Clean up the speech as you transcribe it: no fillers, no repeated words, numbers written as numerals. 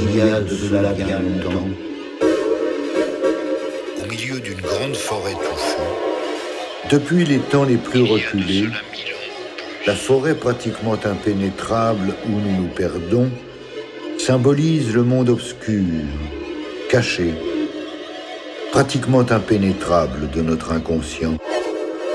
il y a de cela bien longtemps. Au milieu d'une grande forêt touffue, Depuis les temps les plus reculés, la forêt pratiquement impénétrable où nous nous perdons symbolise le monde obscur, caché, pratiquement impénétrable de notre inconscient.